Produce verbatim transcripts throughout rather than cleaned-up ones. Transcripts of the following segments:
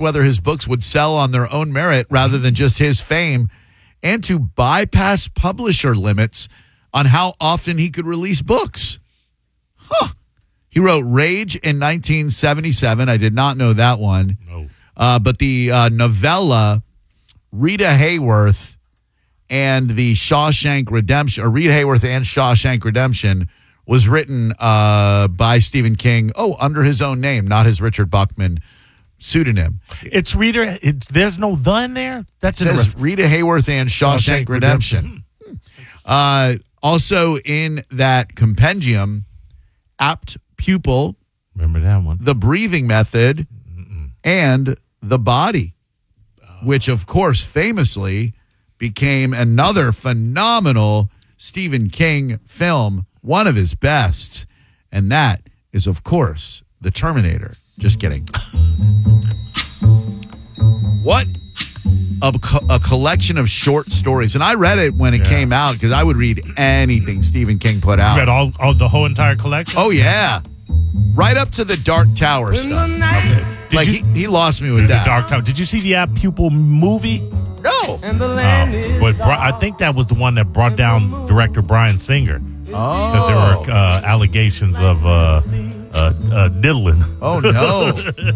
whether his books would sell on their own merit rather than just his fame, and to bypass publisher limits on how often he could release books. Huh. He wrote Rage in nineteen seventy-seven. I did not know that one. No. Uh, but the uh, novella Rita Hayworth and the Shawshank Redemption, or Rita Hayworth and Shawshank Redemption, was written uh, by Stephen King, oh, under his own name, not his Richard Buckman pseudonym. It's Rita. It, there's no the in there? That's It says Rita Hayworth and Shawshank, Shawshank Redemption. Redemption. Uh, also in that compendium, Apt Pupil. Remember that one? The Breathing Method. Mm-mm. And The Body, oh. which, of course, famously became another phenomenal Stephen King film, one of his best. And that is, of course, The Terminator. Just kidding. What a, co- a collection of short stories. And I read it when it yeah. came out because I would read anything Stephen King put out. You read all, all the whole entire collection? Oh, yeah. Right up to the Dark Tower stuff. Okay. Like, you, he, he lost me with the that. Dark Tower. Did you see the Apt Pupil movie? No. Oh, but Bri- I think that was the one that brought down director Bryan Singer. Oh. Because there were uh, allegations of uh, uh, uh, diddling. Oh, no.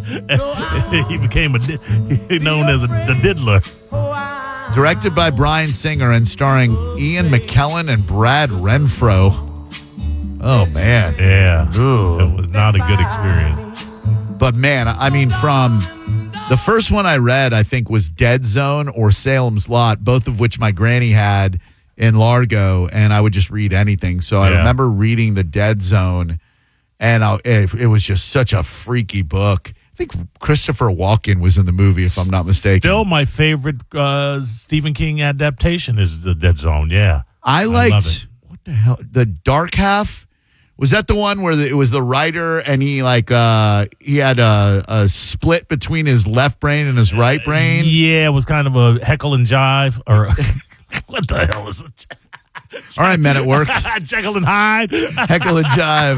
He became a di- known as a, the diddler. Directed by Bryan Singer and starring Ian McKellen and Brad Renfro. Oh, man. Yeah. Ooh. It was not a good experience. But, man, I mean, from the first one I read, I think, was Dead Zone or Salem's Lot, both of which my granny had in Largo, and I would just read anything. So I yeah. remember reading The Dead Zone, and I, it, it was just such a freaky book. I think Christopher Walken was in the movie, if I'm not mistaken. Still my favorite uh, Stephen King adaptation is The Dead Zone, yeah. I liked, I what the hell, The Dark Half? Was that the one where the, it was the writer and he like uh, he had a, a split between his left brain and his right brain? Uh, yeah, it was kind of a heckle and jive. Or what the hell is it? All right, men at work. Jekyll and Hyde. Heckle and jive.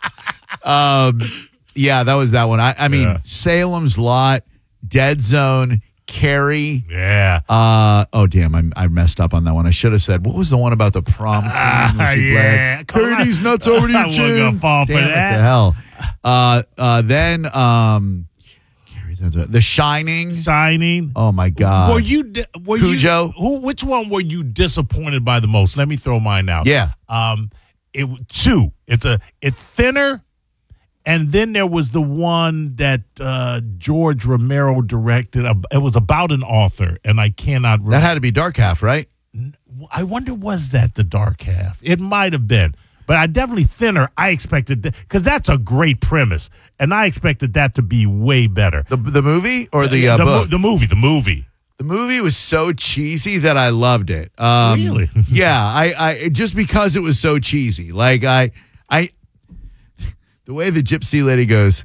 Um, yeah, that was that one. I, I mean, yeah. Salem's Lot, Dead Zone, Carrie. Yeah. Uh, oh, damn. I, I messed up on that one. I should have said, what was the one about the prom queen? Uh, yeah. Carry these nuts over to your chin. I wasn't fall damn for it that. to hell. Uh, uh, then, um, The Shining. Shining. Oh, my God. Were you, di- were Cujo. you, who, which one were you disappointed by the most? Let me throw mine out. Yeah. Um, it two. It's a, it's thinner. And then there was the one that uh, George Romero directed. It was about an author, and I cannot remember. That had to be Dark Half, right? I wonder, was that the Dark Half? It might have been. But I definitely thinner. I expected that, because that's a great premise, and I expected that to be way better. The the movie or the, uh, the, book? the movie, the movie. The movie was so cheesy that I loved it. Um, really? Yeah, I, I just because it was so cheesy. Like I, I, the way the gypsy lady goes,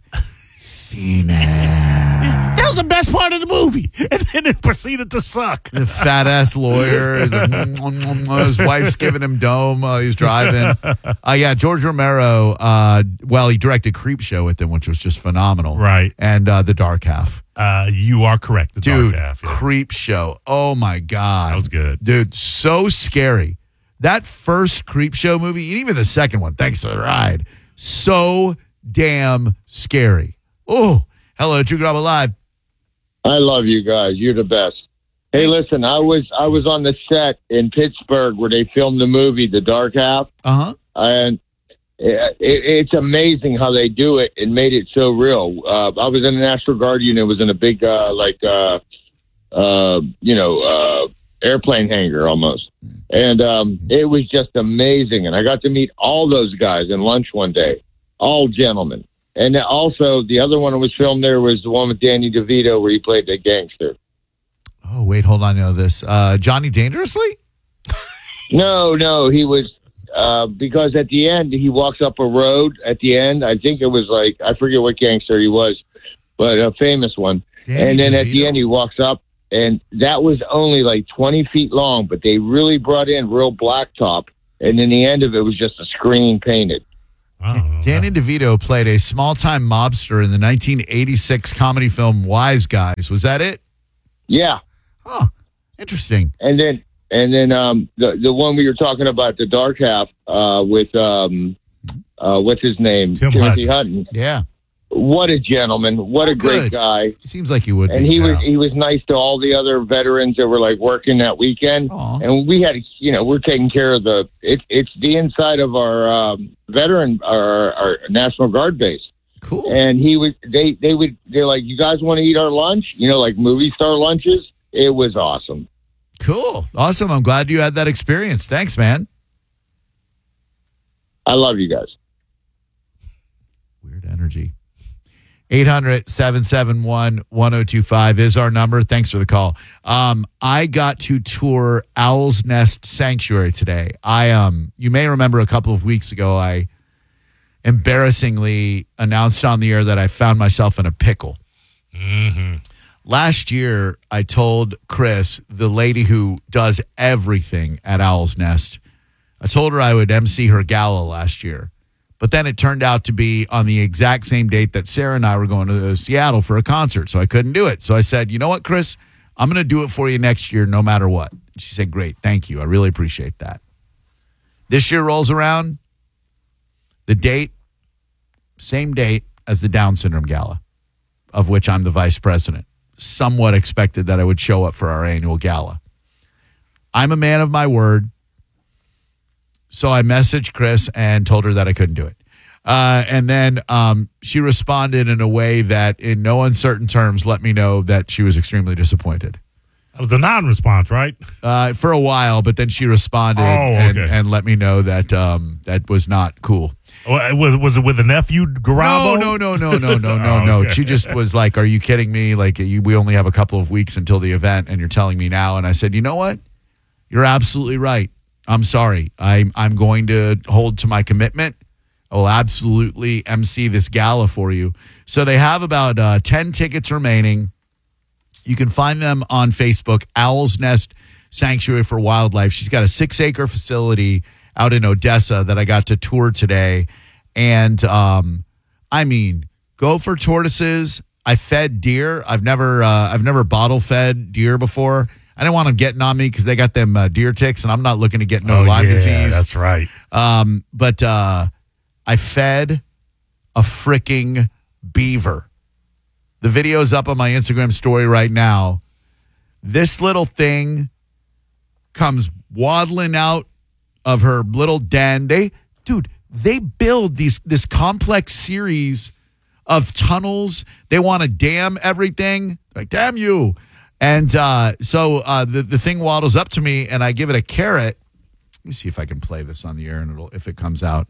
That was the best part of the movie, and then it proceeded to suck. The fat ass lawyer, the, his wife's giving him dome while he's driving. Uh, yeah, George Romero. Uh, well, he directed Creepshow with them, which was just phenomenal. Right, and uh, The Dark Half. Uh, you are correct. The Dude, Dark Half. Yeah. Creepshow. Oh my God, that was good. Dude, so scary. That first Creepshow movie, and even the second one. Thanks for the ride. So damn scary. Oh, hello, True Crime Live. I love you guys. You're the best. Hey, listen, I was I was on the set in Pittsburgh where they filmed the movie The Dark Half. Uh-huh. And it, it, it's amazing how they do it and made it so real. Uh, I was in the National Guard unit. It was in a big, uh, like, uh, uh, you know, uh, airplane hangar almost. And um, it was just amazing. And I got to meet all those guys in lunch one day, all gentlemen. And also, the other one that was filmed there was the one with Danny DeVito where he played the gangster. Oh, wait, hold on. I know this. Uh, Johnny Dangerously? No, no. He was, uh, because at the end, he walks up a road at the end. I think it was like, I forget what gangster he was, but a famous one. Danny and then DeVito. At the end, he walks up, and that was only like twenty feet long, but they really brought in real blacktop. And then the end of it was just a screen painted. Oh, Danny DeVito played a small-time mobster in the nineteen eighty-six comedy film Wise Guys. Was that it? Yeah. Oh, interesting. And then and then um, the the one we were talking about, the dark half, uh, with um, uh, what's his name, Tim Timothy Hutton. Hutton. Yeah. What a gentleman! What Oh, a great good. guy! He seems like he would And be. he was Yeah. he was nice to all the other veterans that were like working that weekend. Aw. And we had, you know, we're taking care of the it, it's the inside of our um, veteran our, our National Guard base. Cool. And he would they they would they're like, you guys want to eat our lunch? You know, like movie star lunches. It was awesome. Cool. Awesome. I'm glad you had that experience. Thanks, man. I love you guys. Weird energy. eight hundred, seven seven one, one oh two five is our number. Thanks for the call. Um, I got to tour Owl's Nest Sanctuary today. I um, you may remember a couple of weeks ago, I embarrassingly announced on the air that I found myself in a pickle. Mm-hmm. Last year, I told Chris, the lady who does everything at Owl's Nest, I told her I would M C her gala last year. But then it turned out to be on the exact same date that Sarah and I were going to Seattle for a concert, so I couldn't do it. So I said, you know what, Chris? I'm going to do it for you next year no matter what. She said, great, thank you. I really appreciate that. This year rolls around, the date, same date as the Down Syndrome Gala, of which I'm the vice president. Somewhat expected that I would show up for our annual gala. I'm a man of my word. So I messaged Chris and told her that I couldn't do it. Uh, and then um, she responded in a way that, in no uncertain terms, let me know that she was extremely disappointed. That was a non-response, right? Uh, for a while, but then she responded Oh, and, okay. and let me know that um, that was not cool. Oh, Was was it with the nephew Garabo? No, no, no, no, no, no, no, Oh, no. okay. She just was like, "Are you kidding me? Like, you, we only have a couple of weeks until the event, and you're telling me now." And I said, "You know what? You're absolutely right. I'm sorry. I'm I'm going to hold to my commitment. I will absolutely M C this gala for you." So they have about uh, ten tickets remaining. You can find them on Facebook, Owl's Nest Sanctuary for Wildlife. She's got a six-acre facility out in Odessa that I got to tour today. And, um, I mean, go for tortoises. I fed deer. I've never uh, I've never bottle fed deer before. I didn't want them getting on me because they got them uh, deer ticks, and I'm not looking to get no Oh, Lyme yeah, disease. that's right. Um, but uh, I fed a freaking beaver. The video's up on my Instagram story right now. This little thing comes waddling out of her little den. They, dude, they build these this complex series of tunnels. They want to dam everything. Like, damn you. And uh, so uh, the, the thing waddles up to me, and I give it a carrot. Let me see if I can play this on the air, and it'll if it comes out.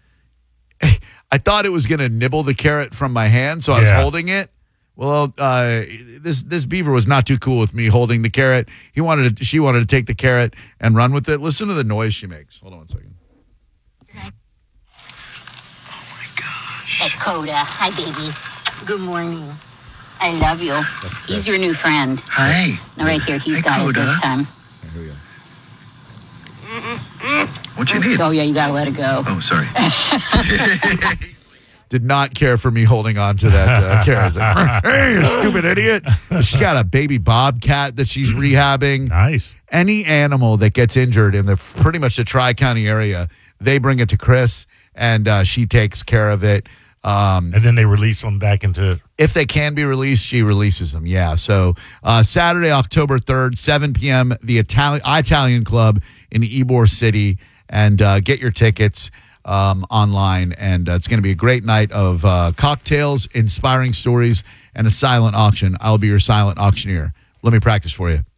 I thought it was going to nibble the carrot from my hand, so I was Yeah. holding it. Well, uh, this this beaver was not too cool with me holding the carrot. He wanted to, she wanted to take the carrot and run with it. Listen to the noise she makes. Hold on one second. Dakota, hi baby. Good morning. I love you. He's your new friend. Hi. Now right here, he's Hey, got Coda. it this time. Here we go. What you need? Oh yeah, you gotta let it go. Oh, sorry. Did not care for me holding on to that uh, carrot. It's like, hey, you stupid idiot. She's got a baby bobcat that she's rehabbing. Nice. Any animal that gets injured in the pretty much the Tri-County area, they bring it to Chris, and uh, she takes care of it. Um, And then they release them back into. if they can be released, she releases them. Yeah. So uh, Saturday, October third, seven p.m., the Italian Italian Club in Ybor City, and uh, get your tickets um, online. And uh, it's going to be a great night of uh, cocktails, inspiring stories, and a silent auction. I'll be your silent auctioneer. Let me practice for you.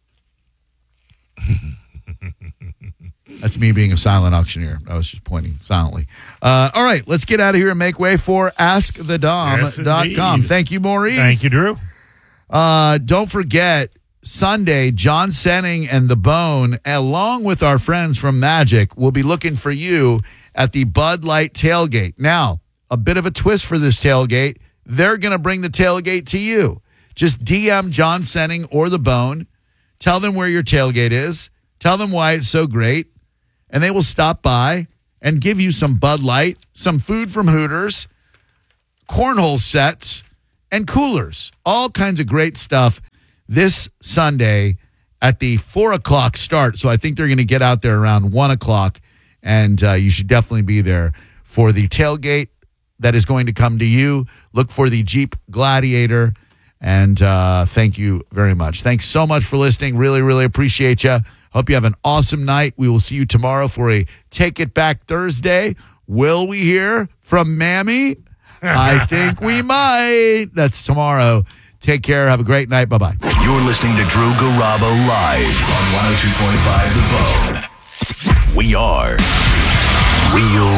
That's me being a silent auctioneer. I was just pointing silently. Uh, all right, let's get out of here and make way for ask the dom dot com. Yes, Thank you, Maurice. Thank you, Drew. Uh, don't forget, Sunday, John Senning and The Bone, along with our friends from Magic, will be looking for you at the Bud Light tailgate. Now, a bit of a twist for this tailgate. They're going to bring the tailgate to you. Just D M John Senning or The Bone. Tell them where your tailgate is. Tell them why it's so great. And they will stop by and give you some Bud Light, some food from Hooters, cornhole sets, and coolers. All kinds of great stuff this Sunday at the four o'clock start. So I think they're going to get out there around one o'clock, and uh, you should definitely be there for the tailgate that is going to come to you. Look for the Jeep Gladiator, and uh, thank you very much. Thanks so much for listening. Really, really appreciate you. Hope you have an awesome night. We will see you tomorrow for a Take It Back Thursday. Will we hear from Mammy? I think we might. That's tomorrow. Take care. Have a great night. Bye-bye. You're listening to Drew Garabo live on one oh two point five The Bone. We are Real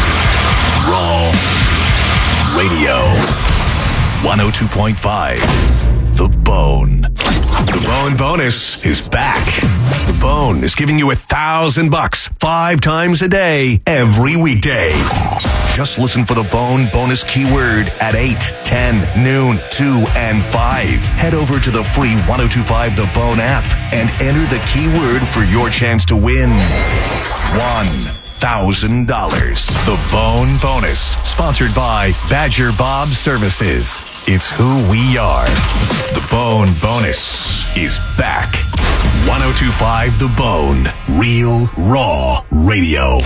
Raw Radio. one oh two point five The Bone. The Bone bonus is back. The Bone is giving you a thousand bucks five times a day, every weekday. Just listen for the Bone bonus keyword at eight, ten, noon, two, and five. Head over to the free one oh two point five The Bone app and enter the keyword for your chance to win one thousand dollars. The Bone bonus, sponsored by Badger Bob Services. It's who we are. The Bone bonus is back. one oh two point five The Bone, Real Raw Radio.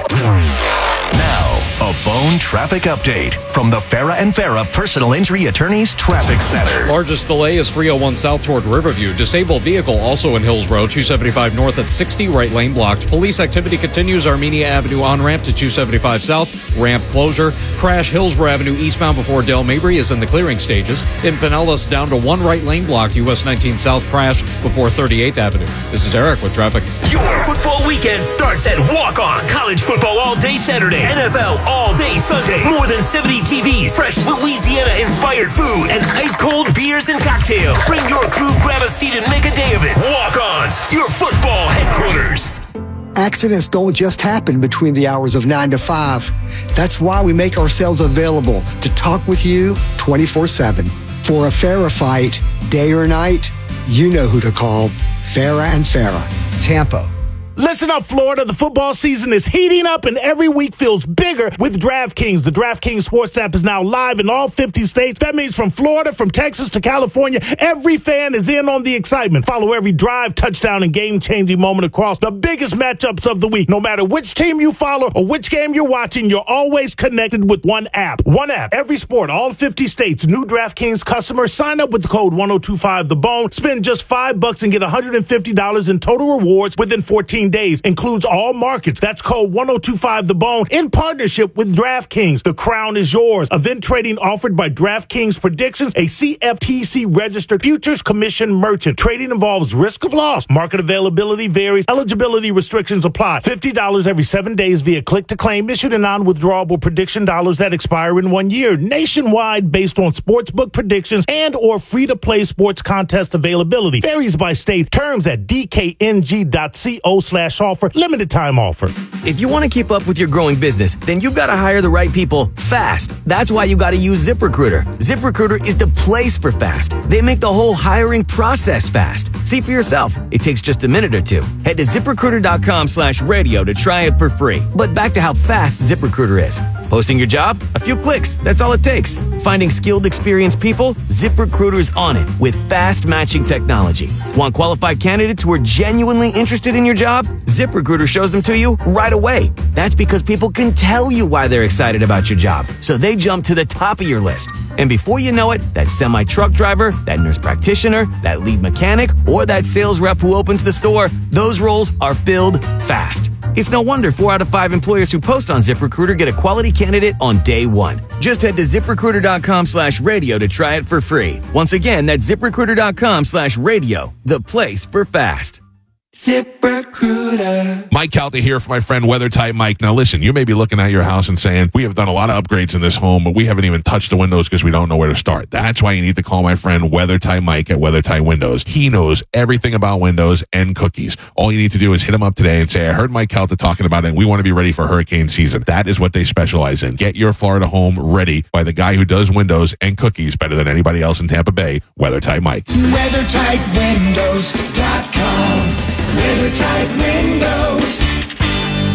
Now, a Bone traffic update from the Farah and Farah Personal Injury Attorneys Traffic Center. Largest delay is three oh one south toward Riverview. Disabled vehicle also in Hills Road, two seventy-five north at sixty, right lane blocked. Police activity continues. Armenia Avenue on-ramp to two seventy-five south, ramp closure. Crash Hillsborough Avenue eastbound before Del Mabry is in the clearing stages. In Pinellas, down to one right lane blocked. U S nineteen south crash before thirty-eighth Avenue. This is Eric with traffic. Your football weekend starts at Walk On. College football all day Saturday. N F L all day Sunday. More than seventy T Vs, fresh Louisiana-inspired food, and ice-cold beers and cocktails. Bring your crew, grab a seat, and make a day of it. Walk-Ons, your football headquarters. Accidents don't just happen between the hours of nine to five. That's why we make ourselves available to talk with you twenty-four seven. For a Farah fight, day or night, you know who to call. Farah and Farah, Tampa. Listen up, Florida. The football season is heating up, and every week feels bigger with DraftKings. The DraftKings Sports app is now live in all fifty states. That means from Florida, from Texas to California, every fan is in on the excitement. Follow every drive, touchdown, and game-changing moment across the biggest matchups of the week. No matter which team you follow or which game you're watching, you're always connected with one app. One app, every sport, all fifty states. New DraftKings customers sign up with the code one oh two five The Bone. Spend just five bucks and get one hundred fifty dollars in total rewards within fourteen days. Includes all markets. That's code one oh two five The Bone in partnership with DraftKings. The crown is yours. Event trading offered by DraftKings Predictions, a C F T C registered futures commission merchant. Trading involves risk of loss. Market availability varies. Eligibility restrictions apply. fifty dollars every seven days via click to claim. Issued in non-withdrawable prediction dollars that expire in one year. Nationwide based on sportsbook predictions and or free-to-play sports contest availability. Varies by state. Terms at dkng.co slash offer. Limited time offer. If you want to keep up with your growing business, then you've got to hire the right people fast. That's why you got to use ZipRecruiter. ZipRecruiter is the place for fast. They make the whole hiring process fast. See for yourself. It takes just a minute or two. Head to ZipRecruiter.com slash radio to try it for free. But back to how fast ZipRecruiter is. Posting your job? A few clicks. That's all it takes. Finding skilled, experienced people? ZipRecruiter's on it with fast matching technology. Want qualified candidates who are genuinely interested in your job? ZipRecruiter shows them to you right away. That's because people can tell you why they're excited about your job, so they jump to the top of your list. And before you know it, that semi-truck driver, that nurse practitioner, that lead mechanic, or that sales rep who opens the store, those roles are filled fast. It's no wonder four out of five employers who post on ZipRecruiter get a quality candidate on day one. Just head to ZipRecruiter.com slash radio to try it for free. Once again, that's ZipRecruiter.com slash radio, the place for fast. ZipRecruiter. Mike Calta here for my friend WeatherTight Mike. Now listen, you may be looking at your house and saying, we have done a lot of upgrades in this home, but we haven't even touched the windows because we don't know where to start. That's why you need to call my friend WeatherTight Mike at WeatherTight Windows. He knows everything about windows and cookies. All you need to do is hit him up today and say, I heard Mike Calta talking about it and we want to be ready for hurricane season. That is what they specialize in. Get your Florida home ready by the guy who does windows and cookies better than anybody else in Tampa Bay, WeatherTight Mike. weather tight windows dot com. WeatherTight Windows.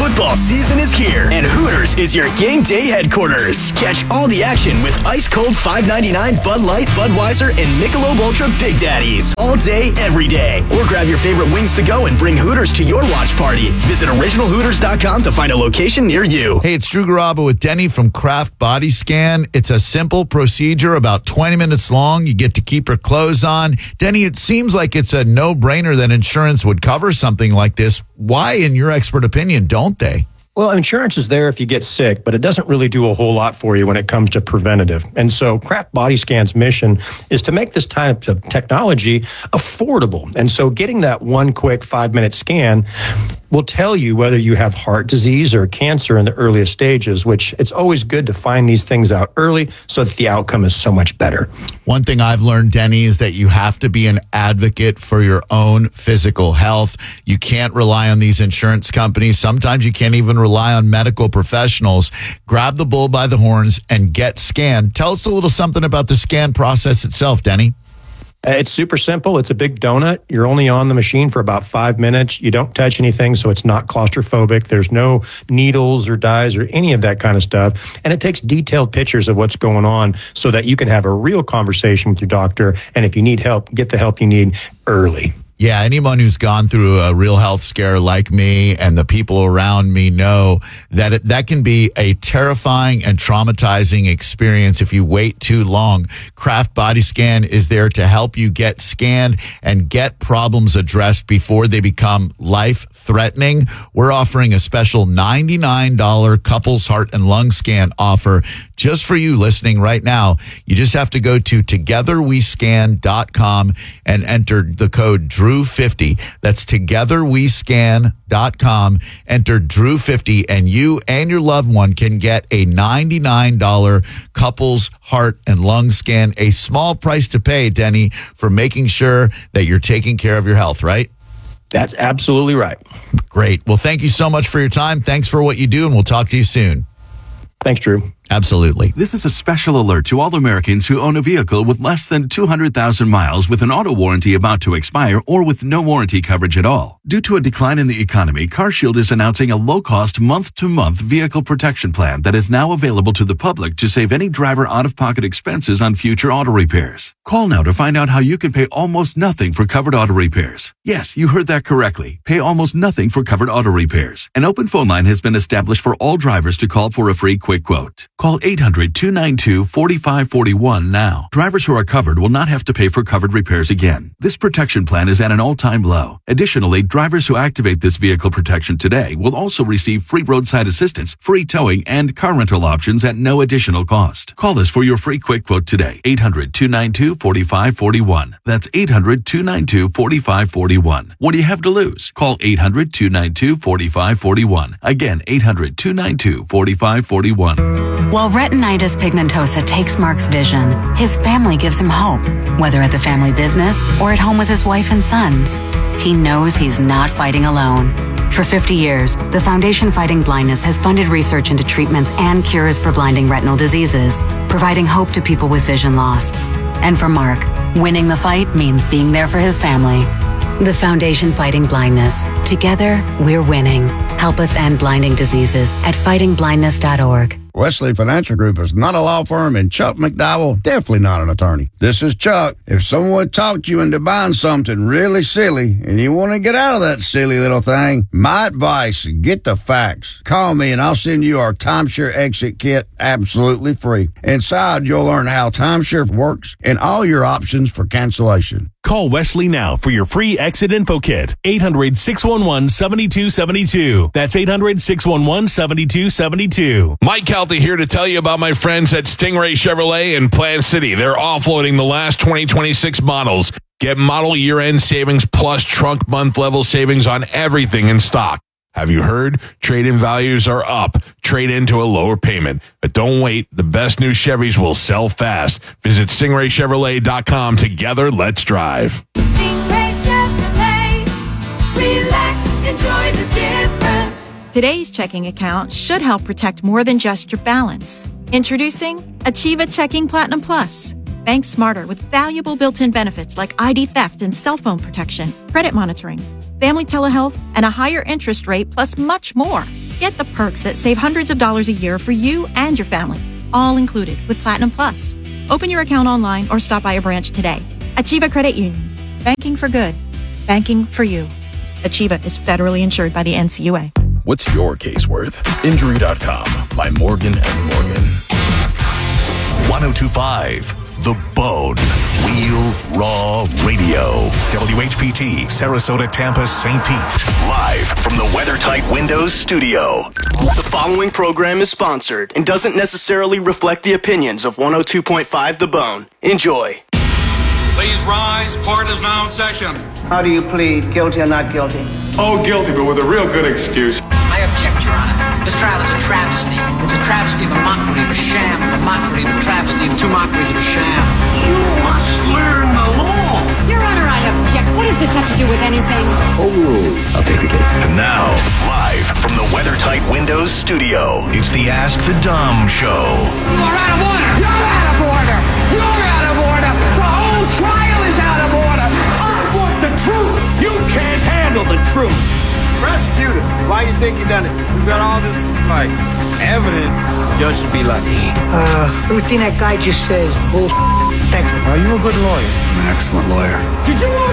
Football season is here, and Hooters is your game day headquarters. Catch all the action with ice-cold five ninety-nine Bud Light, Budweiser, and Michelob Ultra Big Daddies all day, every day. Or grab your favorite wings to go and bring Hooters to your watch party. Visit original hooters dot com to find a location near you. Hey, it's Drew Garabo with Denny from Kraft Body Scan. It's a simple procedure, about twenty minutes long. You get to keep your clothes on. Denny, it seems like it's a no-brainer that insurance would cover something like this. Why, in your expert opinion, don't they? Well, insurance is there if you get sick, but it doesn't really do a whole lot for you when it comes to preventative. And so Kraft Body Scan's mission is to make this type of technology affordable. And so getting that one quick five-minute scan will tell you whether you have heart disease or cancer in the earliest stages, which it's always good to find these things out early so that the outcome is so much better. One thing I've learned, Denny, is that you have to be an advocate for your own physical health. You can't rely on these insurance companies. Sometimes you can't even rely on medical professionals. Grab the bull by the horns and get scanned. Tell us a little something about the scan process itself, Denny. It's super simple. It's a big donut. You're only on the machine for about five minutes. You don't touch anything, so it's not claustrophobic. There's no needles or dyes or any of that kind of stuff. And it takes detailed pictures of what's going on so that you can have a real conversation with your doctor. And if you need help, get the help you need early. Yeah, anyone who's gone through a real health scare like me and the people around me know that it, that can be a terrifying and traumatizing experience if you wait too long. Kraft Body Scan is there to help you get scanned and get problems addressed before they become life-threatening. We're offering a special ninety-nine dollars couples heart and lung scan offer just for you listening right now. You just have to go to together we scan dot com and enter the code Drew fifty. That's together we scan dot com. Enter Drew fifty, and you and your loved one can get a ninety-nine dollars couples heart and lung scan. A small price to pay, Denny, for making sure that you're taking care of your health, right? That's absolutely right. Great. Well, thank you so much for your time. Thanks for what you do, and we'll talk to you soon. Thanks, Drew. Absolutely. This is a special alert to all Americans who own a vehicle with less than two hundred thousand miles with an auto warranty about to expire or with no warranty coverage at all. Due to a decline in the economy, CarShield is announcing a low-cost month-to-month vehicle protection plan that is now available to the public to save any driver out-of-pocket expenses on future auto repairs. Call now to find out how you can pay almost nothing for covered auto repairs. Yes, you heard that correctly. Pay almost nothing for covered auto repairs. An open phone line has been established for all drivers to call for a free quick quote. Call eight hundred, two nine two, four five four one now. Drivers who are covered will not have to pay for covered repairs again. This protection plan is at an all-time low. Additionally, drivers who activate this vehicle protection today will also receive free roadside assistance, free towing, and car rental options at no additional cost. Call us for your free quick quote today. eight hundred, two nine two, four five four one. That's eight hundred, two nine two, four five four one. What do you have to lose? Call eight hundred, two nine two, four five four one. Again, eight hundred, two nine two, four five four one. While retinitis pigmentosa takes Mark's vision, his family gives him hope, whether at the family business or at home with his wife and sons. He knows he's not fighting alone. For fifty years, the Foundation Fighting Blindness has funded research into treatments and cures for blinding retinal diseases, providing hope to people with vision loss. And for Mark, winning the fight means being there for his family. The Foundation Fighting Blindness. Together, we're winning. Help us end blinding diseases at fighting blindness dot org. Wesley Financial Group is not a law firm, and Chuck McDowell, definitely not an attorney. This is Chuck. If someone talked you into buying something really silly and you want to get out of that silly little thing, my advice, get the facts. Call me and I'll send you our timeshare exit kit absolutely free. Inside, you'll learn how timeshare works and all your options for cancellation. Call Wesley now for your free exit info kit. eight hundred, six one one, seven two seven two. That's eight hundred, six one one, seven two seven two. Mike Calta here to tell you about my friends at Stingray Chevrolet in Plant City. They're offloading the last twenty twenty-six models. Get model year-end savings plus trunk month level savings on everything in stock. Have you heard? Trade-in values are up. Trade into a lower payment. But don't wait. The best new Chevys will sell fast. Visit stingray chevrolet dot com. Together, let's drive. Stingray Chevrolet. Relax. Enjoy the difference. Today's checking account should help protect more than just your balance. Introducing Achieva Checking Platinum Plus. Bank smarter with valuable built-in benefits like I D theft and cell phone protection, credit monitoring, family telehealth, and a higher interest rate, plus much more. Get Get the perks that save hundreds of dollars a year for you and your family, all included with Platinum Plus. Open your account online or stop by a branch today. Achieva Credit Union. Banking for good. Banking for you. Achieva is federally insured by the N C U A. What's your case worth? Injury dot com by Morgan and Morgan. ten twenty-five The Bone. Real Raw Radio. W H P T, Sarasota, Tampa, Saint Pete. Live from the WeatherTight Windows studio. The following program is sponsored and doesn't necessarily reflect the opinions of one oh two point five The Bone. Enjoy. Please rise. Court is now in session. How do you plead, guilty or not guilty? Oh, guilty, but with a real good excuse. I object, Your Honor. This trial is a travesty. It's a travesty of a mockery of a sham, a mockery of a travesty of two mockeries of a sham. You must learn the law. Your Honor, I object. What does this have to do with anything? Overruled. I'll take the case. And now, live from the WeatherTight Windows studio, it's the Ask the Dom Show. You are out of order. You're out of order. You're out of order. The whole trial is out of order. I want the truth. You can't handle the truth. Prosecutor, why you think you done it? We've got all this, like, evidence. Judge should be lucky. Uh, everything that guy just says, bullshit. Thank you. Are you a good lawyer? I'm an excellent lawyer. Did you want